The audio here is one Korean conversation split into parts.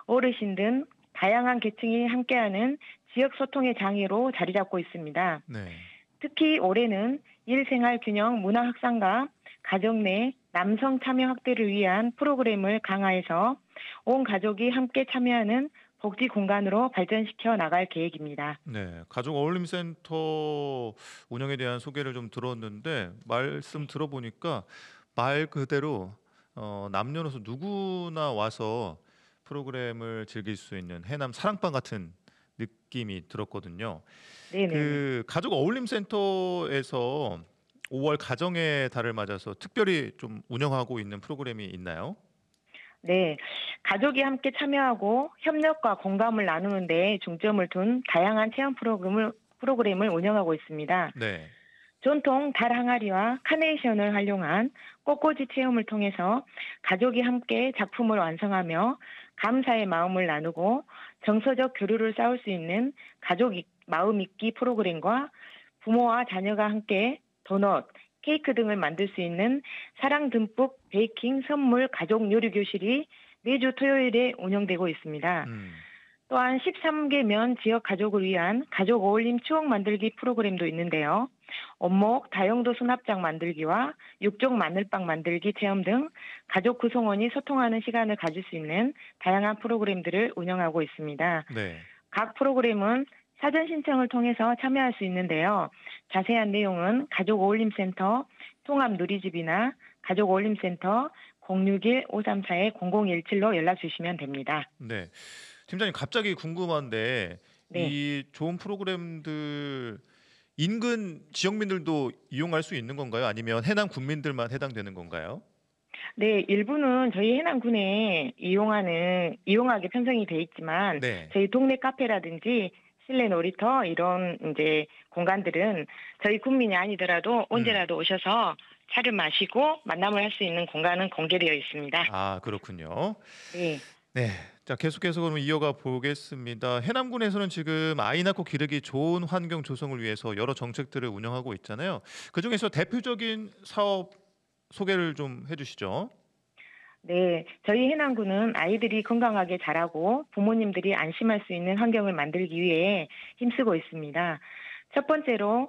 어르신 등 다양한 계층이 함께하는 지역 소통의 장애로 자리 잡고 있습니다. 네. 특히 올해는 일생활 균형 문화 확산과 가정 내 남성 참여 확대를 위한 프로그램을 강화해서 온 가족이 함께 참여하는 복지 공간으로 발전시켜 나갈 계획입니다. 네. 가족 어울림 센터 운영에 대한 소개를 좀 들었는데 말씀 들어보니까 말 그대로 남녀노소 누구나 와서 프로그램을 즐길 수 있는 해남 사랑방 같은 느낌이 들었거든요. 네네네. 그 가족 어울림 센터에서 5월 가정의 달을 맞아서 특별히 좀 운영하고 있는 프로그램이 있나요? 네, 가족이 함께 참여하고 협력과 공감을 나누는 데 중점을 둔 다양한 체험 프로그램을 운영하고 있습니다. 네. 전통 달 항아리와 카네이션을 활용한 꽃꽂이 체험을 통해서 가족이 함께 작품을 완성하며 감사의 마음을 나누고 정서적 교류를 쌓을 수 있는 마음 잊기 프로그램과 부모와 자녀가 함께 도넛, 케이크 등을 만들 수 있는 사랑 듬뿍 베이킹 선물 가족 요리 교실이 매주 토요일에 운영되고 있습니다. 음. 또한 13개면 지역 가족을 위한 가족 어울림 추억 만들기 프로그램도 있는데요. 원목 다용도 수납장 만들기와 육종 마늘빵 만들기 체험 등 가족 구성원이 소통하는 시간을 가질 수 있는 다양한 프로그램들을 운영하고 있습니다. 네. 각 프로그램은 사전 신청을 통해서 참여할 수 있는데요. 자세한 내용은 가족어울림센터 통합누리집이나 가족어울림센터 061-534-0017로 연락 주시면 됩니다. 네. 팀장님 갑자기 궁금한데 네. 이 좋은 프로그램들 인근 지역민들도 이용할 수 있는 건가요? 아니면 해남 군민들만 해당되는 건가요? 네, 일부는 저희 해남군에 이용하게 편성이 돼 있지만, 네. 저희 동네 카페라든지 실내 놀이터 이런 이제 공간들은 저희 국민이 아니더라도 음. 언제라도 오셔서 차를 마시고 만남을 할 수 있는 공간은 공개되어 있습니다. 아, 그렇군요. 네. 네. 자, 계속해서 그러면 이어가 보겠습니다. 해남군에서는 지금 아이 낳고 기르기 좋은 환경 조성을 위해서 여러 정책들을 운영하고 있잖아요. 그중에서 대표적인 사업 소개를 좀 해 주시죠. 네, 저희 해남군은 아이들이 건강하게 자라고 부모님들이 안심할 수 있는 환경을 만들기 위해 힘쓰고 있습니다. 첫 번째로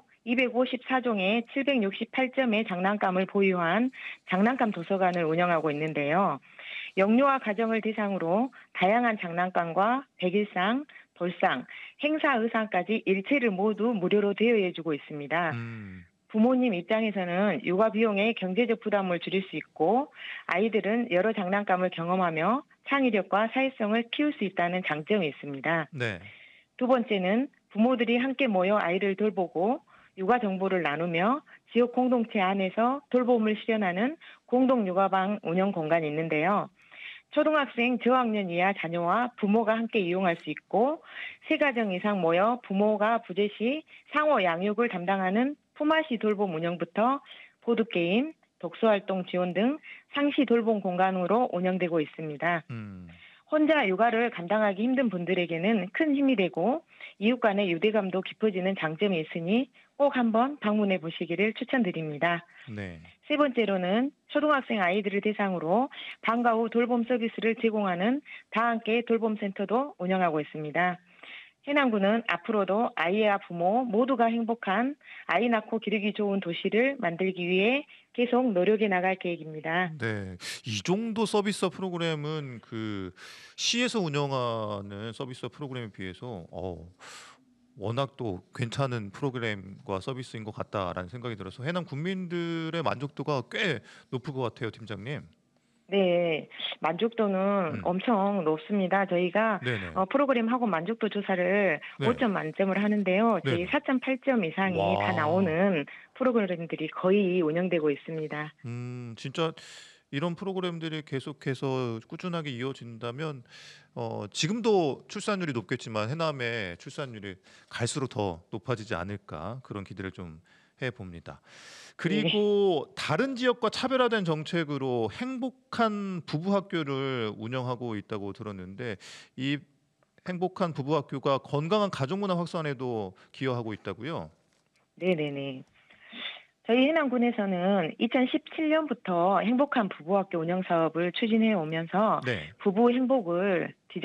254종의 768점의 장난감을 보유한 장난감 도서관을 운영하고 있는데요. 영유아 가정을 대상으로 다양한 장난감과 백일상, 돌상, 행사 의상까지 일체를 모두 무료로 대여해주고 있습니다. 음. 부모님 입장에서는 육아 비용의 경제적 부담을 줄일 수 있고 아이들은 여러 장난감을 경험하며 창의력과 사회성을 키울 수 있다는 장점이 있습니다. 네. 두 번째는 부모들이 함께 모여 아이를 돌보고 육아 정보를 나누며 지역 공동체 안에서 돌봄을 실현하는 공동 육아방 운영 공간이 있는데요. 초등학생 저학년 이하 자녀와 부모가 함께 이용할 수 있고 세 가정 이상 모여 부모가 부재 시 상호 양육을 담당하는 품앗이 돌봄 운영부터 보드게임, 독서활동 지원 등 상시 돌봄 공간으로 운영되고 있습니다. 음. 혼자 육아를 감당하기 힘든 분들에게는 큰 힘이 되고 이웃 간의 유대감도 깊어지는 장점이 있으니 꼭 한번 방문해 보시기를 추천드립니다. 네. 세 번째로는 초등학생 아이들을 대상으로 방과 후 돌봄 서비스를 제공하는 다함께 돌봄센터도 운영하고 있습니다. 해남군은 앞으로도 아이와 부모 모두가 행복한 아이 낳고 기르기 좋은 도시를 만들기 위해 계속 노력해 나갈 계획입니다. 네. 이 정도 서비스 프로그램은 그 시에서 운영하는 서비스 프로그램에 비해서 워낙 또 괜찮은 프로그램과 서비스인 것 같다라는 생각이 들어서 해남 국민들의 만족도가 꽤 높을 것 같아요, 팀장님. 네, 만족도는 음. 엄청 높습니다. 저희가 네네. 프로그램하고 만족도 조사를 네. 5점 만점을 하는데요. 저희 네네. 4.8점 이상이 다 와. 나오는 프로그램들이 거의 운영되고 있습니다. 진짜 이런 프로그램들이 계속해서 꾸준하게 이어진다면 지금도 출산율이 높겠지만 해남의 출산율이 갈수록 더 높아지지 않을까 그런 기대를 좀 해 봅니다. 네. 그리고 다른 지역과 차별화된 정책으로 행복한 부부 학교를 운영하고 있다고 들었는데 이 행복한 부부 학교가 건강한 가족 문화 확산에도 기여하고 있다고요? 네네네. 저희 해남군에서는 2017년부터 행복한 부부학교 운영 사업을 추진해 오면서 네. 부부 행복을